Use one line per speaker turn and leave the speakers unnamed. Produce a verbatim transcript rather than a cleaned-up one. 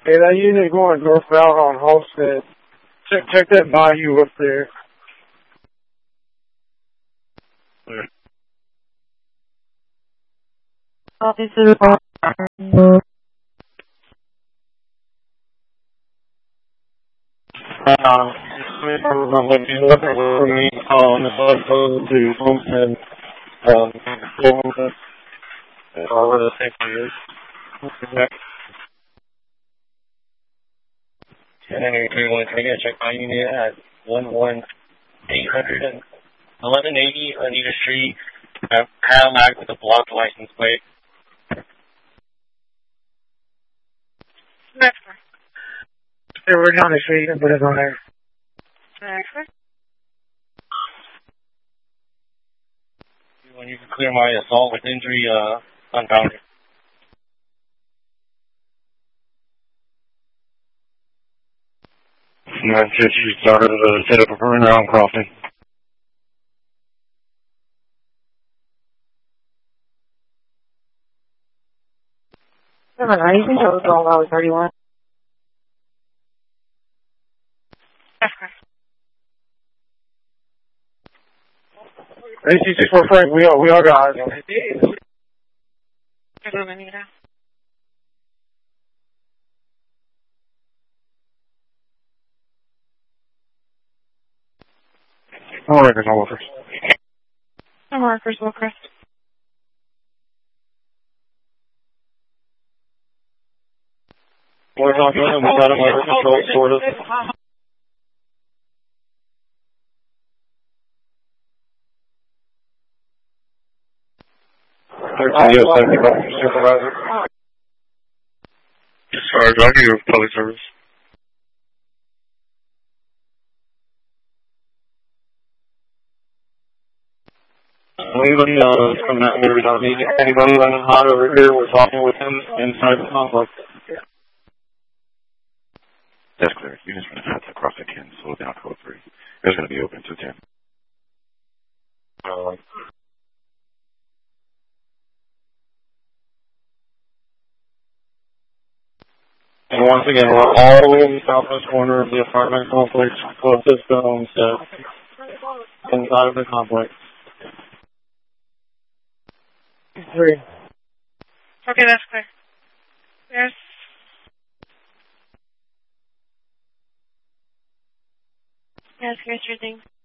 Hey, that unit going northbound on Halstead. Check, check that bayou up there.
Where?
Officer.
Uh, when you look at where we on the road to Homestead, um, Homestead, or where the safety is. And then you're going to get check my unit at one one eight hundred and eleven eighty Anita Street, uh, Cadillac with a blocked license plate.
Next one.
Hey, we're down the street. You can put it on there.
Next one.
When you can clear my assault with injury, uh, unbounded. nine fifty started to set up a turnaround crossing.
Seven, you can go twelve hours thirty-one.
A C six four Frank, we all, we all got eyes on it.
Anita.
All right, no workers.
No markers, Wilcrest.
We're not going to, we got him under control, sort of. thirteen oh seven, supervisor. Sorry, I'll give you public service. Anybody else from that area, don't need anybody running hot over here, we're talking with him inside the complex.
That's clear. Units going to have to cross at ten, slow down code three. It's going to be open to ten.
Uh, and once again, we're all the way in the southwest corner of the apartment complex, closest to Homestead, inside of the complex.
Three.
Okay, that's clear. There's... Yes, here's your thing.